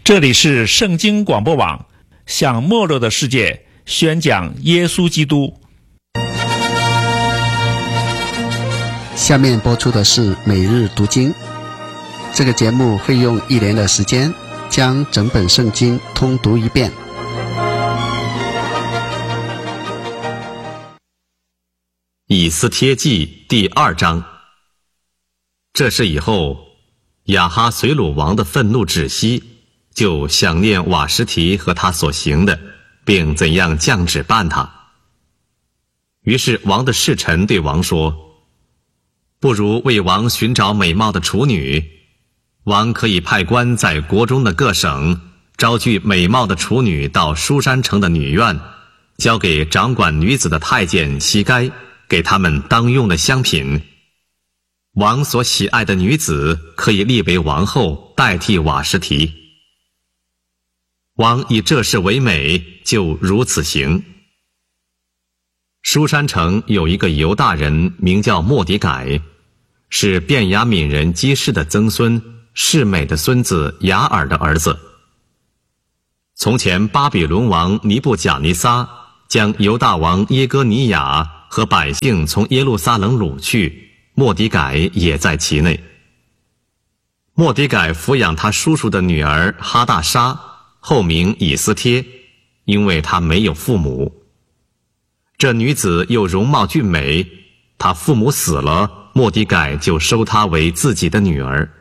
这里是圣经广播网，向没落的世界宣讲耶稣基督。 下面播出的是每日读经。这个节目会用1年的时间将整本圣经通读一遍。 以斯帖记第2章。这事以后，亚哈随鲁王的愤怒止息，就想念瓦实提和他所行的，并怎样降旨办他。于是王的侍臣对王说，不如为王寻找美貌的处女，王可以派官在国中的各省招聚美貌的处女到书珊城的女院，交给掌管女子的太监西该，给他们当用的香品。王所喜爱的女子可以立为王后，代替瓦实提。王以这事为美，就如此行。书珊城有一个犹大人，名叫末底改，是便雅悯人基士的曾孙，示每的孙子雅尔的儿子。从前巴比伦王尼布甲尼撒将犹大王耶哥尼雅和百姓从耶路撒冷掳去，末底改也在其内。末底改抚养他叔叔的女儿哈大沙，后名以斯帖，因为她没有父母。这女子又容貌俊美，她父母死了，末底改就收她为自己的女儿。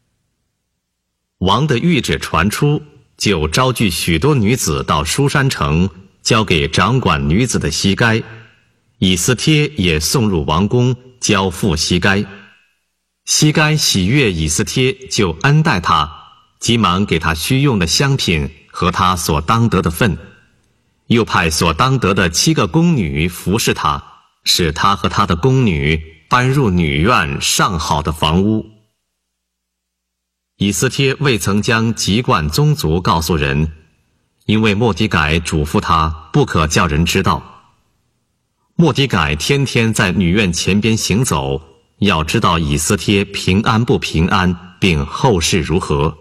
王的谕旨传出，就招聚许多女子到书珊城，交给掌管女子的西该。以斯帖也送入王宫，交付西该。西该喜悦以斯帖，就恩待他，急忙给他需用的香品和他所当得的分，又派所当得的7个宫女服侍他，使他和他的宫女搬入女院上好的房屋。以斯帖未曾将籍贯宗族告诉人，因为末底改嘱咐他不可叫人知道。末底改天天在女院前边行走，要知道以斯帖平安不平安，并后事如何。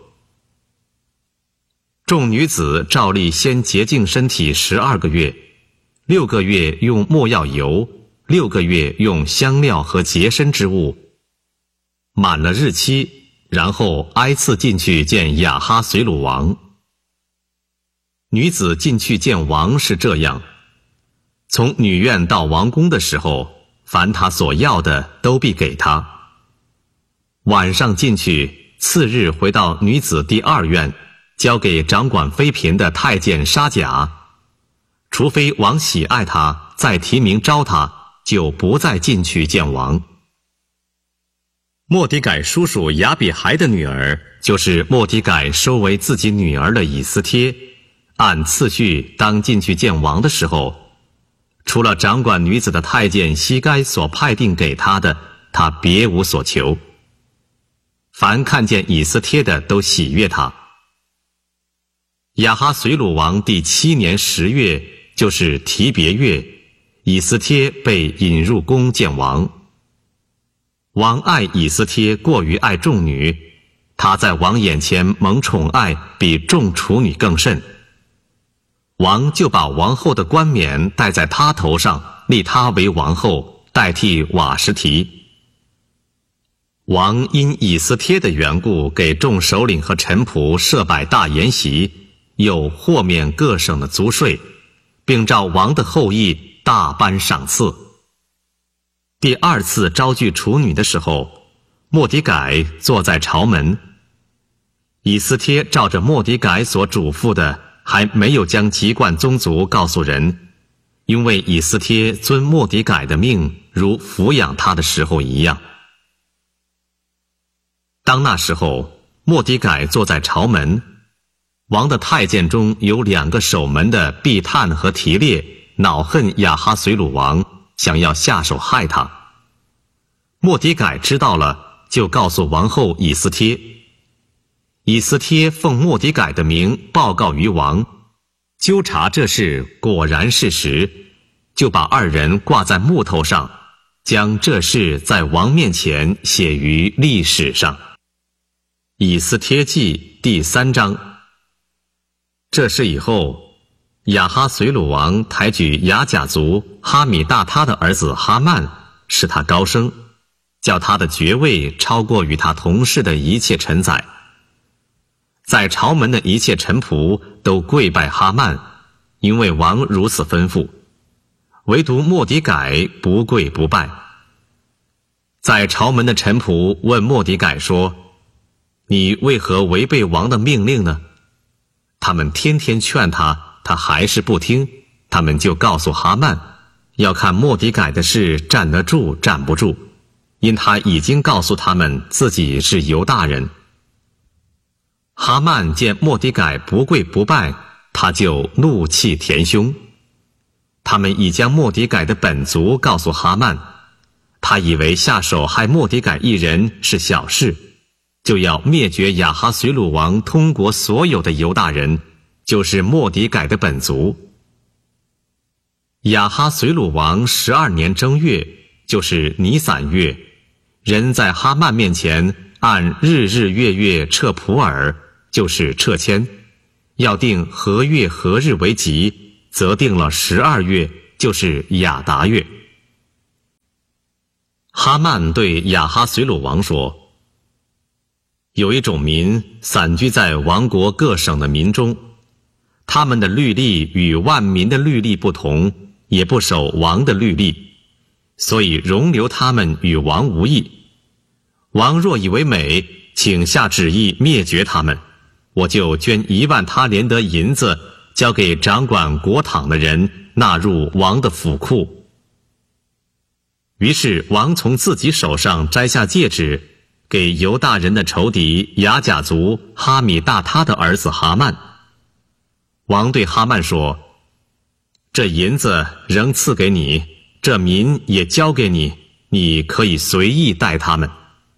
众女子照例先洁净身体12个月，6个月用没药油，6个月用香料和洁身之物，满了日期，然后挨次进去见亚哈随鲁王。女子进去见王是这样，从女院到王宫的时候，凡他所要的都必给他。晚上进去，次日回到女子第2院，交给掌管妃嫔的太监沙甲。除非王喜爱他，再提名招他，就不再进去见王。末底改叔叔亚比孩的女儿，就是末底改收为自己女儿的以斯帖，按次序当进去见王的时候，除了掌管女子的太监西该所派定给他的，他别无所求。凡看见以斯帖的都喜悦他。亚哈随鲁王第7年10月，就是提别月，以斯帖被引入宫见王。王爱以斯帖过于爱众女，他在王眼前蒙宠爱，比众处女更甚。王就把王后的冠冕戴在他头上，立他为王后，代替瓦实提。王因以斯帖的缘故，给众首领和臣仆设摆大筵席，又豁免各省的族税，并照王的后裔大颁赏赐。第2次招聚处女的时候，末底改坐在朝门。以斯帖照着末底改所嘱咐的，还没有将籍贯宗族告诉人，因为以斯帖遵末底改的命，如抚养他的时候一样。当那时候，末底改坐在朝门，王的太监中有2个守门的毕探和提列，恼恨亚哈随鲁王，想要下手害他。末底改知道了，就告诉王后以斯帖。以斯帖奉末底改的名报告于王，纠察这事果然事实，就把2人挂在木头上，将这事在王面前写于历史上。以斯帖记第3章。 这事以后，亚哈随鲁王抬举亚甲族哈米大他的儿子哈曼，使他高升，叫他的爵位超过与他同事的一切臣宰。在朝门的一切臣仆都跪拜哈曼，因为王如此吩咐，唯独末底改不跪不拜。在朝门的臣仆问末底改说：你为何违背王的命令呢？他们天天劝他，他还是不听。他们就告诉哈曼，要看末底改的事站得住站不住，因他已经告诉他们自己是犹大人。哈曼见末底改不跪不拜，他就怒气填胸。他们已将末底改的本族告诉哈曼，他以为下手害末底改一人是小事，就要灭绝亚哈随鲁王通国所有的犹大人，就是末底改的本族。亚哈随鲁王12年正月，就是尼散月，人在哈曼面前按日日月月撤普尔，就是撤迁，要定何月何日为吉，则定了12月，就是亚达月。哈曼对亚哈随鲁王说：有一种民散居在王国各省的民中，他们的律例与万民的律例不同，也不守王的律例，所以容留他们与王无异。王若以为美，请下旨意灭绝他们，我就捐1万他连得银子，交给掌管国帑的人，纳入王的府库。于是王从自己手上摘下戒指，给犹大人的仇敌亚甲族哈米大他的儿子哈曼。王对哈曼说：这银子仍赐给你，这民也交给你，你可以随意待他们。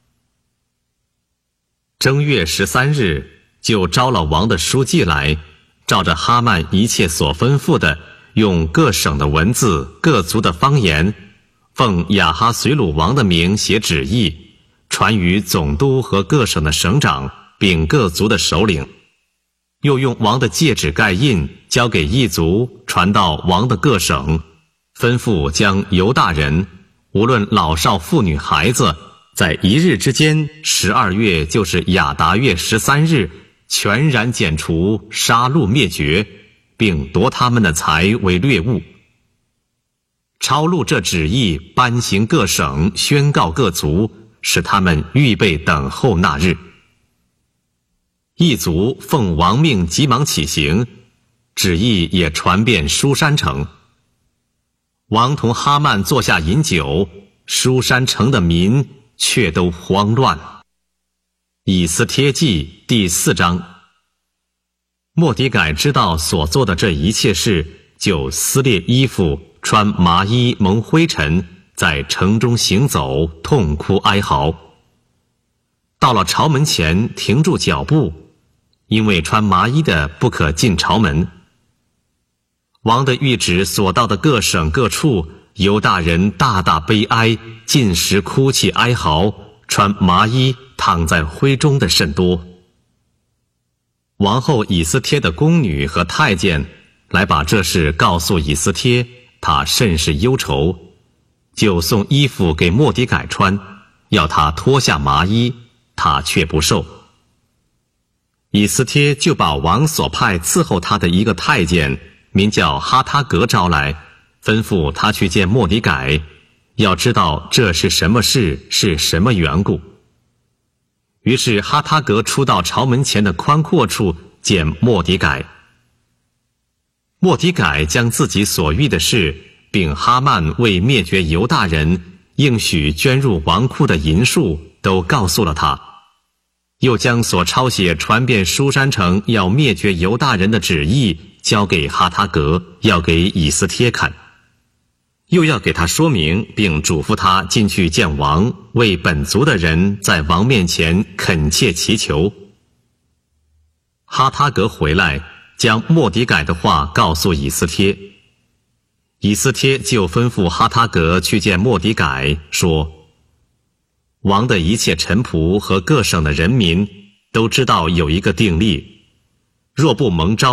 正月13日，就招了王的书记来，照着哈曼一切所吩咐的，用各省的文字、各族的方言，奉亚哈随鲁王的名写旨意，传于总督和各省的省长，并各族的首领。又用王的戒指盖印，交给一族，传到王的各省，吩咐将犹大人，无论老少妇女孩子，在一日之间，12月就是亚达月13日，全然剪除，杀戮灭绝，并夺他们的财为掠物。抄录这旨意，颁行各省，宣告各族，使他们预备等候那日。一族奉王命急忙起行，旨意也传遍书珊城。王同哈曼坐下饮酒，书珊城的民却都慌乱。以斯帖记第4章。末底改知道所做的这一切事，就撕裂衣服，穿麻衣，蒙灰尘，在城中行走，痛哭哀嚎。到了朝门前，停住脚步，因为穿麻衣的不可进朝门。王的谕旨所到的各省各处，犹大人大大悲哀，尽时哭泣哀嚎，穿麻衣躺在灰中的甚多。王后以斯帖的宫女和太监来把这事告诉以斯帖，他甚是忧愁，就送衣服给末底改穿，要他脱下麻衣，他却不受。以斯帖就把王所派伺候他的一个太监，名叫哈他革招来，吩咐他去见末底改，要知道这是什么事，是什么缘故。于是哈他革出到朝门前的宽阔处见末底改。末底改将自己所遇的事，并哈曼为灭绝犹大人应许捐入王库的银数，都告诉了他，又将所抄写传遍书珊城要灭绝犹大人的旨意交给哈他革，要给以斯帖看，又要给他说明，并嘱咐他进去见王，为本族的人在王面前恳切祈求。哈他革回来，将末底改的话告诉以斯帖。以斯帖就吩咐哈他革去见末底改，说：王的一切臣仆和各省的人民都知道有一个定例，若不蒙召，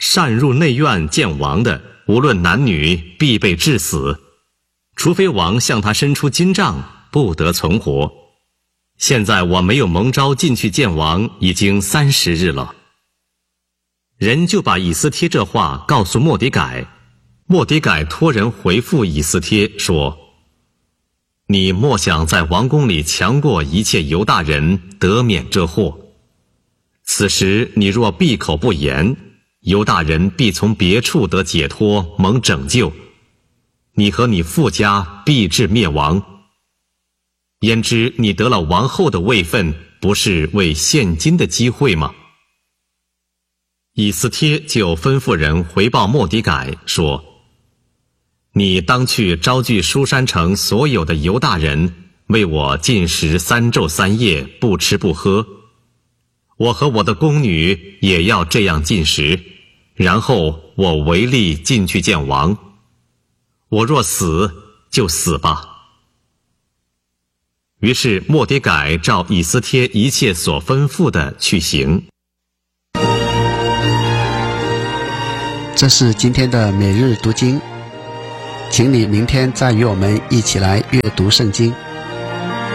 擅入内院见王的，无论男女，必被致死，除非王向他伸出金杖，不得存活。现在我没有蒙召进去见王，已经30日了。人就把以斯帖这话告诉末底改，末底改托人回复以斯帖说：你莫想在王宫里强过一切犹大人，得免这祸。此时你若闭口不言，犹大人必从别处得解脱，蒙拯救，你和你父家必至灭亡。焉知你得了王后的位分，不是为现今的机会吗？以斯帖就吩咐人回报末底改说：你当去招聚书珊城所有的犹大人，为我禁食3昼3夜，不吃不喝。我和我的宫女也要这样禁食，然后我违例进去见王。我若死，就死吧。于是末底改照以斯帖一切所吩咐的去行。 这是今天的每日读经，请你明天再与我们一起来阅读圣经。